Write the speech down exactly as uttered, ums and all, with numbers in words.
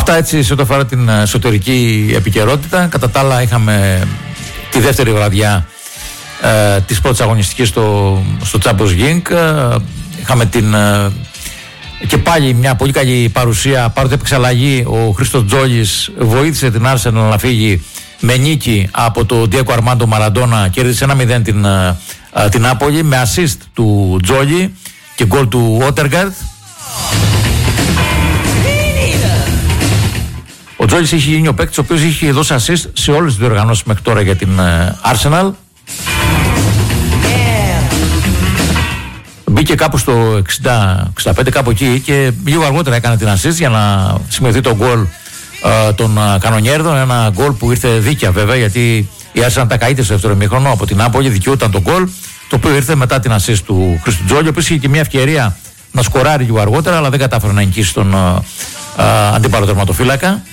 Αυτά έτσι σε ό,τι αφορά την εσωτερική επικαιρότητα. Κατά τα άλλα είχαμε τη δεύτερη βραδιά ε, της πρώτης αγωνιστικής στο, στο Champions League. Ε, είχαμε την, ε, και πάλι μια πολύ καλή παρουσία, παρότι έπαιξε αλλαγή. Ο Χρήστος Τζόλης βοήθησε την Arsenal να φύγει με νίκη από το Diego Armando Maradona, κέρδισε ένα μηδέν την, ε, την Νάπολη με assist του Τζόλη και γκολ του Odegaard. Ο Τζόλης είχε γίνει ο παίκτης ο οποίος είχε δώσει assist σε όλες τις διοργανώσεις μέχρι τώρα για την uh, Arsenal. Μπήκε κάπου στο εξήντα εξήντα πέντε, κάπου εκεί, και λίγο αργότερα έκανε την assist για να σημειωθεί το γκολ uh, των uh, κανονιέρδων. Ένα γκολ που ήρθε δίκαια βέβαια, γιατί η Arsenal τα καείται στο δεύτερο ημίχρονο από την Νάπολη, δικαιούταν το γκολ, το οποίο ήρθε μετά την assist του Χρήστου Τζόλη, ο οποίος είχε και μια ευκαιρία να σκοράρει λίγο αργότερα, αλλά δεν κατάφερε να νικήσει τον uh, uh, αντίπαλο τερματοφύλακα.